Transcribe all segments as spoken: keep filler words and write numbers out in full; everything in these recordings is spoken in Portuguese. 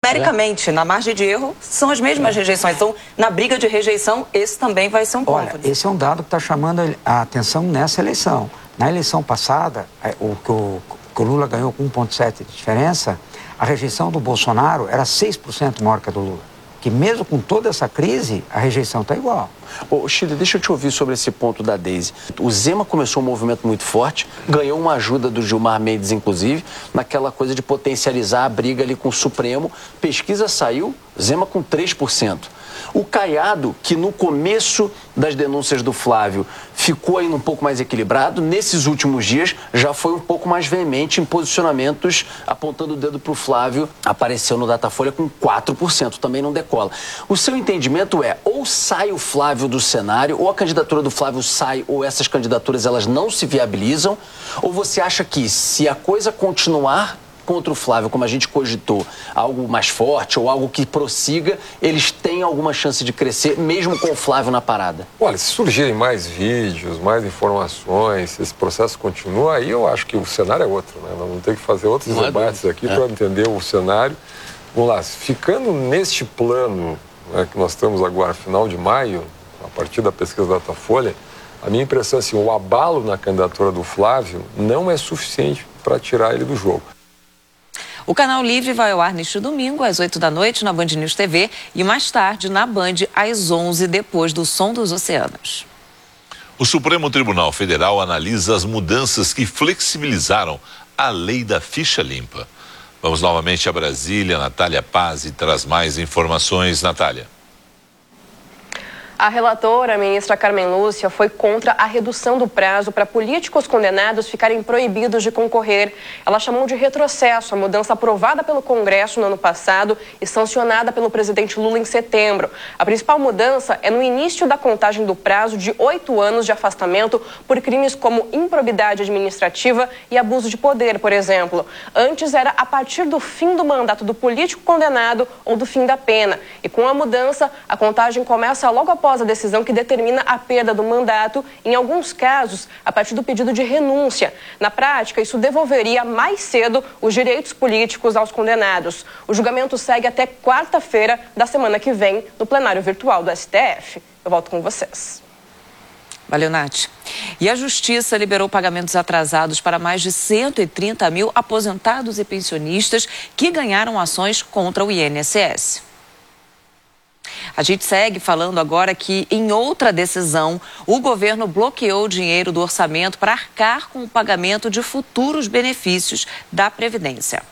numericamente, é. na margem de erro, são as mesmas é. rejeições. Então, na briga de rejeição, esse também vai ser um ponto. Olha, esse é um dado que está chamando a atenção nessa eleição. Na eleição passada, o que o, que o Lula ganhou com um vírgula sete de diferença, a rejeição do Bolsonaro era seis por cento maior que a do Lula. Que mesmo com toda essa crise, a rejeição está igual. Ô, Chile, deixa eu te ouvir sobre esse ponto da Daisy. O Zema começou um movimento muito forte, ganhou uma ajuda do Gilmar Mendes, inclusive, naquela coisa de potencializar a briga ali com o Supremo. Pesquisa saiu, Zema com três por cento. O Caiado, que no começo das denúncias do Flávio ficou ainda um pouco mais equilibrado, nesses últimos dias já foi um pouco mais veemente em posicionamentos apontando o dedo para o Flávio, apareceu no Datafolha com quatro por cento, também não decola. O seu entendimento é, ou sai o Flávio do cenário, ou a candidatura do Flávio sai, ou essas candidaturas elas não se viabilizam, ou você acha que se a coisa continuar contra o Flávio, como a gente cogitou, algo mais forte ou algo que prossiga, eles têm alguma chance de crescer, mesmo com o Flávio na parada? Olha, se surgirem mais vídeos, mais informações, se esse processo continua, aí eu acho que o cenário é outro, né? Nós vamos ter que fazer outros Não debates é aqui é. para entender o cenário. Vamos lá, ficando neste plano, né, que nós estamos agora, final de maio, a partir da pesquisa da Datafolha, a minha impressão é assim, o abalo na candidatura do Flávio não é suficiente para tirar ele do jogo. O Canal Livre vai ao ar neste domingo, às oito da noite, na Band News T V e mais tarde na Band, às onze, depois do Som dos Oceanos. O Supremo Tribunal Federal analisa as mudanças que flexibilizaram a lei da ficha limpa. Vamos novamente a Brasília. Natália Pazzi traz mais informações. Natália. A relatora, a ministra Carmen Lúcia, foi contra a redução do prazo para políticos condenados ficarem proibidos de concorrer. Ela chamou de retrocesso a mudança aprovada pelo Congresso no ano passado e sancionada pelo presidente Lula em setembro. A principal mudança é no início da contagem do prazo de oito anos de afastamento por crimes como improbidade administrativa e abuso de poder, por exemplo. Antes era a partir do fim do mandato do político condenado ou do fim da pena. E com a mudança, a contagem começa logo após a decisão que determina a perda do mandato, em alguns casos, a partir do pedido de renúncia. Na prática, isso devolveria mais cedo os direitos políticos aos condenados. O julgamento segue até quarta-feira da semana que vem, no plenário virtual do S T F. Eu volto com vocês. Valeu, Nath. E a Justiça liberou pagamentos atrasados para mais de cento e trinta mil aposentados e pensionistas que ganharam ações contra o I N S S. A gente segue falando agora que, em outra decisão, o governo bloqueou o dinheiro do orçamento para arcar com o pagamento de futuros benefícios da Previdência.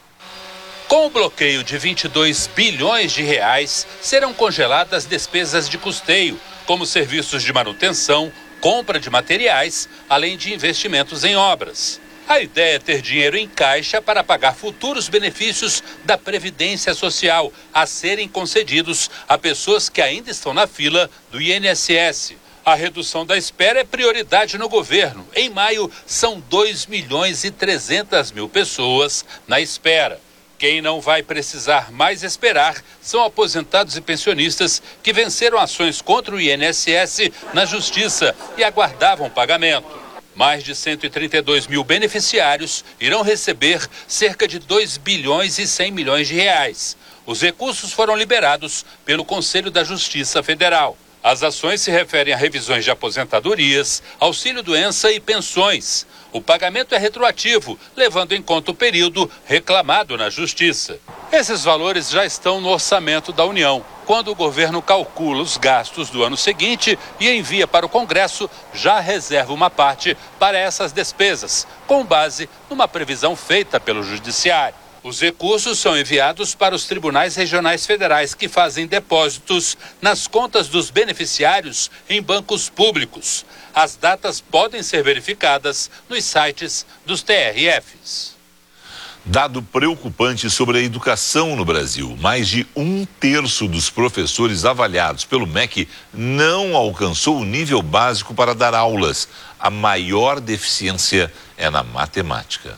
Com o bloqueio de vinte e dois bilhões de reais, serão congeladas despesas de custeio, como serviços de manutenção, compra de materiais, além de investimentos em obras. A ideia é ter dinheiro em caixa para pagar futuros benefícios da Previdência Social a serem concedidos a pessoas que ainda estão na fila do I N S S. A redução da espera é prioridade no governo. Em maio, são dois milhões e trezentas mil pessoas na espera. Quem não vai precisar mais esperar são aposentados e pensionistas que venceram ações contra o I N S S na Justiça e aguardavam pagamento. Mais de cento e trinta e dois mil beneficiários irão receber cerca de dois bilhões e cem milhões de reais. Os recursos foram liberados pelo Conselho da Justiça Federal. As ações se referem a revisões de aposentadorias, auxílio-doença e pensões. O pagamento é retroativo, levando em conta o período reclamado na Justiça. Esses valores já estão no orçamento da União. Quando o governo calcula os gastos do ano seguinte e envia para o Congresso, já reserva uma parte para essas despesas, com base numa previsão feita pelo Judiciário. Os recursos são enviados para os tribunais regionais federais, que fazem depósitos nas contas dos beneficiários em bancos públicos. As datas podem ser verificadas nos sites dos T R Fs. Dado preocupante sobre a educação no Brasil. Mais de um terço dos professores avaliados pelo M E C não alcançou o nível básico para dar aulas. A maior deficiência é na matemática.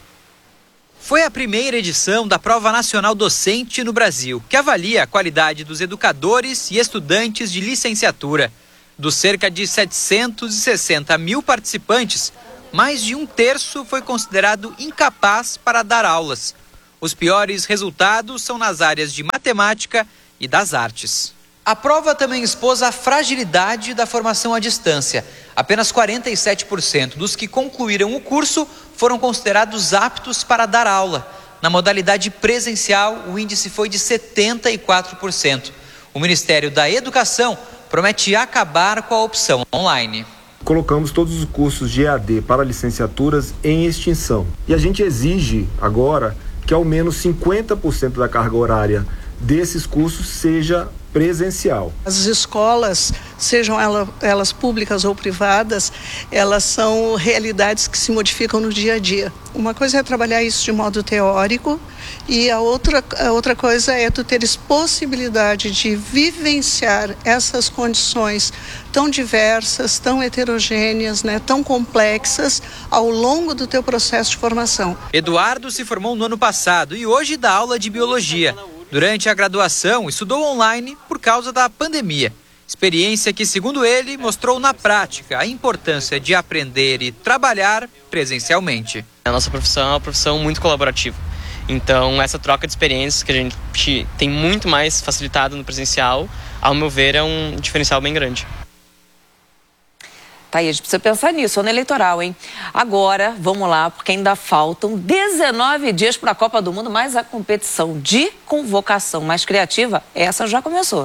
Foi a primeira edição da Prova Nacional Docente no Brasil, que avalia a qualidade dos educadores e estudantes de licenciatura. Dos cerca de setecentos e sessenta mil participantes, mais de um terço foi considerado incapaz para dar aulas. Os piores resultados são nas áreas de matemática e das artes. A prova também expôs a fragilidade da formação à distância. Apenas quarenta e sete por cento dos que concluíram o curso foram considerados aptos para dar aula. Na modalidade presencial, o índice foi de setenta e quatro por cento. O Ministério da Educação promete acabar com a opção online. Colocamos todos os cursos de E A D para licenciaturas em extinção. E a gente exige agora que ao menos cinquenta por cento da carga horária desses cursos seja presencial. As escolas, sejam elas, elas públicas ou privadas, elas são realidades que se modificam no dia a dia. Uma coisa é trabalhar isso de modo teórico e a outra, a outra coisa é tu teres possibilidade de vivenciar essas condições tão diversas, tão heterogêneas, né, tão complexas ao longo do teu processo de formação. Eduardo se formou no ano passado e hoje dá aula de biologia. Durante a graduação, estudou online por causa da pandemia. Experiência que, segundo ele, mostrou na prática a importância de aprender e trabalhar presencialmente. A nossa profissão é uma profissão muito colaborativa. Então, essa troca de experiências que a gente tem muito mais facilitado no presencial, ao meu ver, é um diferencial bem grande. Tá aí, a gente precisa pensar nisso, ano eleitoral, hein? Agora, vamos lá, porque ainda faltam dezenove dias para a Copa do Mundo, mas a competição de convocação mais criativa, essa já começou.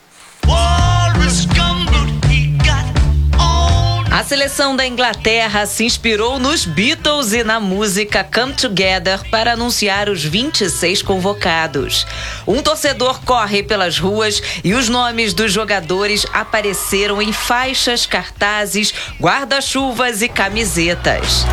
A seleção da Inglaterra se inspirou nos Beatles e na música Come Together para anunciar os vinte e seis convocados. Um torcedor corre pelas ruas e os nomes dos jogadores apareceram em faixas, cartazes, guarda-chuvas e camisetas.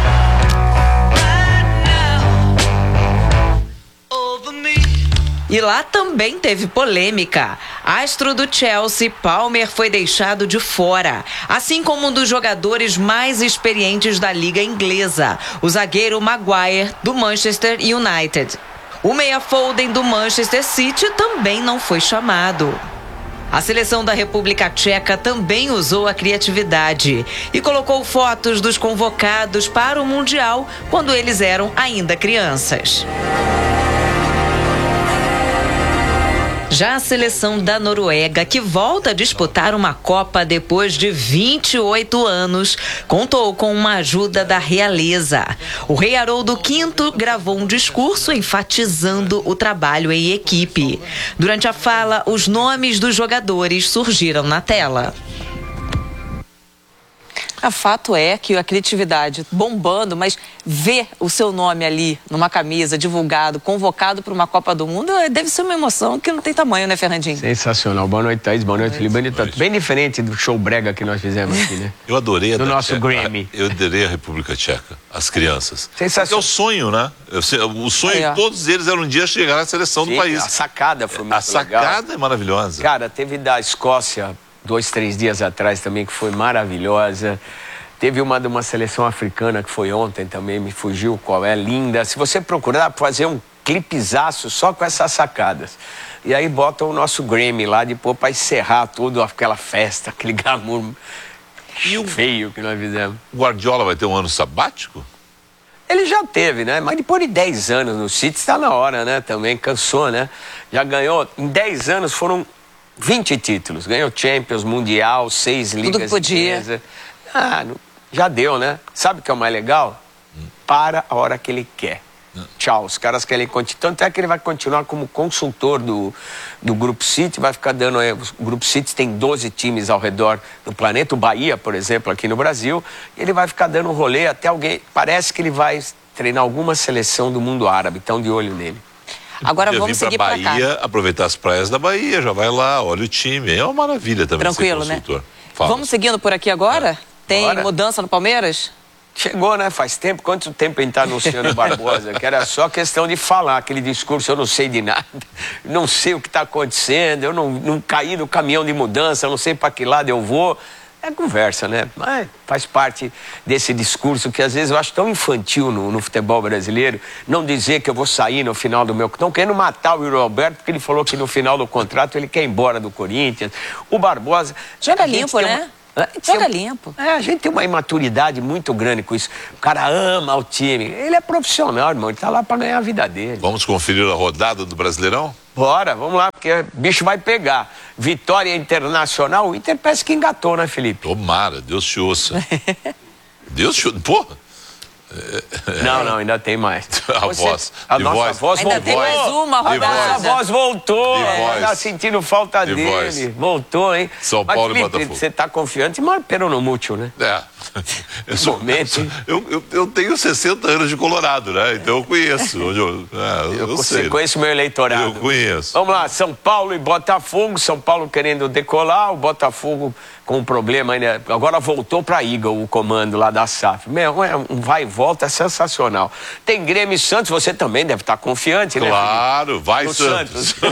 E lá também teve polêmica. Astro do Chelsea, Palmer foi deixado de fora, assim como um dos jogadores mais experientes da liga inglesa, o zagueiro Maguire, do Manchester United. O meia Foden, do Manchester City, também não foi chamado. A seleção da República Tcheca também usou a criatividade e colocou fotos dos convocados para o Mundial quando eles eram ainda crianças. Já a seleção da Noruega, que volta a disputar uma Copa depois de vinte e oito anos, contou com uma ajuda da realeza. O rei Haroldo quinto gravou um discurso enfatizando o trabalho em equipe. Durante a fala, os nomes dos jogadores surgiram na tela. O fato é que a criatividade bombando, mas ver o seu nome ali numa camisa, divulgado, convocado para uma Copa do Mundo, deve ser uma emoção que não tem tamanho, né, Fernandinho? Sensacional. Boa noite, Thaís. Boa noite, Filibane. Tá bem diferente do show brega que nós fizemos aqui, né? Eu adorei a do nosso Tcheca, Grammy. Eu adorei a República Tcheca, as crianças. Sensacional. É o sonho, né? O sonho Aí, de todos eles era um dia chegar na seleção Sim, do país. A sacada foi muito A sacada legal. é maravilhosa. Cara, teve da Escócia dois, três dias atrás também, que foi maravilhosa. Teve uma de uma seleção africana que foi ontem também, me fugiu qual é, linda. Se você procurar, fazer um clipezaço só com essas sacadas. E aí bota o nosso Grammy lá, depois para encerrar tudo, aquela festa, aquele glamour e o feio que nós fizemos. O Guardiola vai ter um ano sabático? Ele já teve, né? Mas depois de dez anos no City, está na hora, né? Também cansou, né? Já ganhou, em dez anos foram vinte títulos. Ganhou Champions, Mundial, seis ligas. Tudo que podia. Inglesa. Ah, não, já deu, né? Sabe o que é o mais legal? Hum. Para a hora que ele quer. Hum. Tchau, os caras querem continuar. Tanto é que ele vai continuar como consultor do, do Grupo City, vai ficar dando... O Grupo City tem doze times ao redor do planeta, o Bahia, por exemplo, aqui no Brasil, e ele vai ficar dando um rolê até alguém... Parece que ele vai treinar alguma seleção do mundo árabe, estão de olho nele. Agora vamos seguir para cá. Bahia, aproveitar as praias da Bahia, já vai lá, olha o time, é uma maravilha também. Tranquilo, ser consultor. Né? Fala. Vamos seguindo por aqui agora? É. Tem Bora. Mudança no Palmeiras? Chegou, né? Faz tempo. Quanto tempo a gente está anunciando o Barbosa? Que era só questão de falar aquele discurso, eu não sei de nada, não sei o que está acontecendo, eu não, não caí no caminhão de mudança, eu não sei para que lado eu vou. É conversa, né? Mas faz parte desse discurso que às vezes eu acho tão infantil no, no futebol brasileiro, não dizer que eu vou sair no final do meu... Estão querendo matar o Yuri Alberto porque ele falou que no final do contrato ele quer ir embora do Corinthians. O Barbosa... Joga limpo, né? Uma... Joga limpo. É, a gente tem uma imaturidade muito grande com isso. O cara ama o time. Ele é profissional, irmão. Ele tá lá pra ganhar a vida dele. Vamos conferir a rodada do Brasileirão? Bora, vamos lá, porque o bicho vai pegar. Vitória Internacional, o Inter parece que engatou, né, Felipe? Tomara, Deus te ouça. Deus te ouça. Porra! Não, não, ainda tem mais. A Você, voz. A de nossa voz. voz Ainda voltou. tem mais uma rodada. A nossa voz voltou. De É, voz. tá sentindo falta De dele. voz. Voltou, hein? São Mas, Paulo e Felipe, Botafogo. você tá confiante, mas peronomútil, né? É. Eu, sou, Momento, hein? eu, eu, eu tenho sessenta anos de Colorado, né? Então eu conheço. Hoje eu, é, eu, eu Você sei. conhece o meu eleitorado. Eu conheço. Vamos lá, São Paulo e Botafogo. São Paulo querendo decolar, o Botafogo com um problema ainda. Agora voltou para Eagle o comando lá da S A F. Meu, é um vai e volta sensacional. Tem Grêmio e Santos, você também deve estar confiante, né? Claro, vai No Santos. Santos.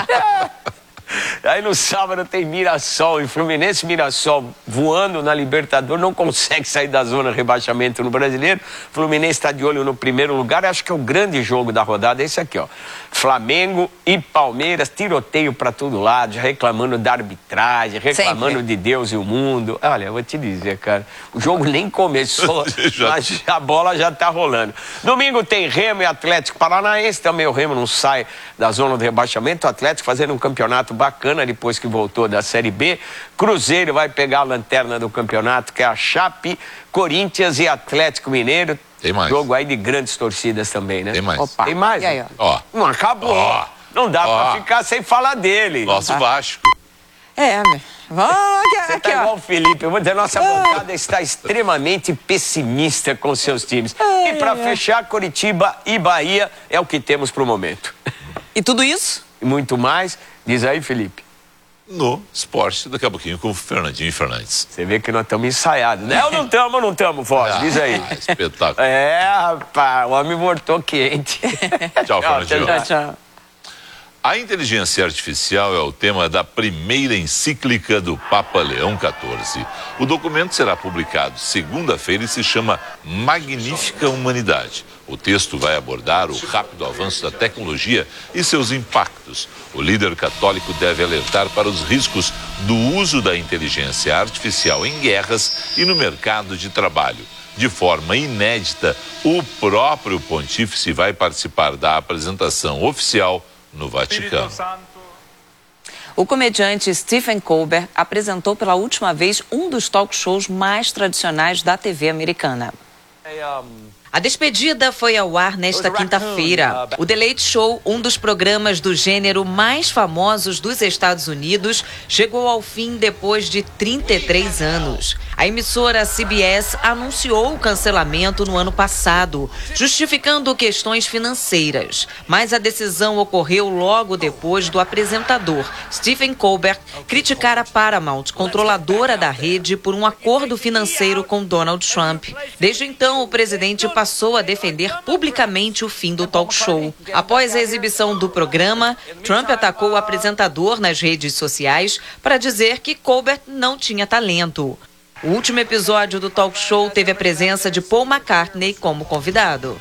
Aí no sábado tem Mirassol e Fluminense. Mirassol voando na Libertadores, não consegue sair da zona de rebaixamento no Brasileiro. Fluminense está de olho no primeiro lugar. Acho que é o grande jogo da rodada é esse aqui, ó. Flamengo e Palmeiras, tiroteio para todo lado, já reclamando da arbitragem, reclamando Sempre. de Deus e o mundo. Olha, eu vou te dizer, cara, o jogo nem começou, Já- mas a bola já tá rolando. Domingo tem Remo e Atlético Paranaense, também o Remo não sai da zona de rebaixamento, o Atlético fazendo um campeonato bacana depois que voltou da Série B. Cruzeiro vai pegar a lanterna do campeonato, que é a Chape, Corinthians e Atlético Mineiro. Tem mais. Jogo aí de grandes torcidas também, né? Tem mais. Opa. Tem mais? E aí, ó? Não acabou. Ó. Não dá Ó. pra ficar sem falar dele. Nosso Vasco. É, meu. Vamos aqui, Você aqui, tá igual ó. o Felipe. Eu vou dizer, nossa bancada está extremamente pessimista com seus times. E pra fechar, Coritiba e Bahia é o que temos pro momento. E tudo isso? E muito mais. Diz aí, Felipe. No esporte, daqui a pouquinho com o Fernandinho Fernandes. Você vê que nós estamos ensaiados, né? Ou não estamos ou não estamos, voz? Diz aí. Ah, espetáculo. É, rapaz, o homem voltou quente. Tchau, Fernandinho. tchau, Tchau. A inteligência artificial é o tema da primeira encíclica do Papa Leão quatorze. O documento será publicado segunda-feira e se chama Magnífica Humanidade. O texto vai abordar o rápido avanço da tecnologia e seus impactos. O líder católico deve alertar para os riscos do uso da inteligência artificial em guerras e no mercado de trabalho. De forma inédita, o próprio pontífice vai participar da apresentação oficial no Vaticano. O comediante Stephen Colbert apresentou pela última vez um dos talk shows mais tradicionais da T V americana. A despedida foi ao ar nesta quinta-feira. O The Late Show, um dos programas do gênero mais famosos dos Estados Unidos, chegou ao fim depois de trinta e três anos. A emissora C B S anunciou o cancelamento no ano passado, justificando questões financeiras. Mas a decisão ocorreu logo depois do apresentador, Stephen Colbert, criticar a Paramount, controladora da rede, por um acordo financeiro com Donald Trump. Desde então, o presidente passou a defender publicamente o fim do talk show. Após a exibição do programa, Trump atacou o apresentador nas redes sociais para dizer que Colbert não tinha talento. O último episódio do talk show teve a presença de Paul McCartney como convidado.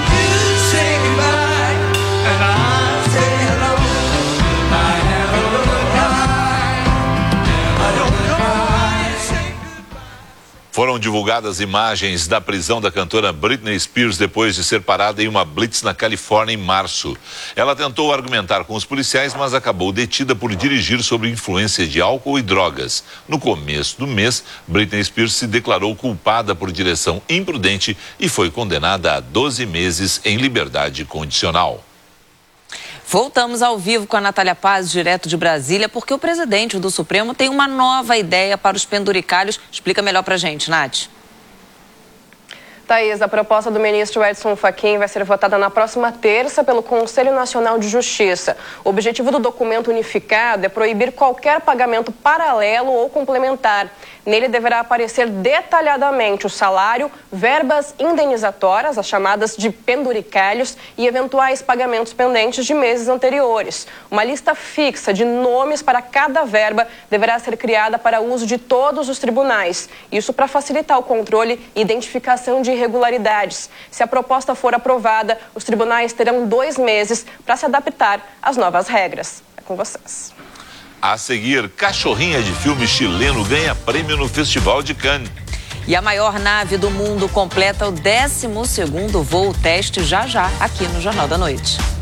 Foram divulgadas imagens da prisão da cantora Britney Spears depois de ser parada em uma blitz na Califórnia em março. Ela tentou argumentar com os policiais, mas acabou detida por dirigir sob influência de álcool e drogas. No começo do mês, Britney Spears se declarou culpada por direção imprudente e foi condenada a doze meses em liberdade condicional. Voltamos ao vivo com a Natália Paz, direto de Brasília, porque o presidente do Supremo tem uma nova ideia para os penduricalhos. Explica melhor pra gente, Nath. Thaís, a proposta do ministro Edson Fachin vai ser votada na próxima terça pelo Conselho Nacional de Justiça. O objetivo do documento unificado é proibir qualquer pagamento paralelo ou complementar. Nele deverá aparecer detalhadamente o salário, verbas indenizatórias, as chamadas de penduricalhos, e eventuais pagamentos pendentes de meses anteriores. Uma lista fixa de nomes para cada verba deverá ser criada para uso de todos os tribunais. Isso para facilitar o controle e identificação de irregularidades. Se a proposta for aprovada, os tribunais terão dois meses para se adaptar às novas regras. É com vocês. A seguir, cachorrinha de filme chileno ganha prêmio no Festival de Cannes. E a maior nave do mundo completa o décimo segundo voo teste já já aqui no Jornal da Noite.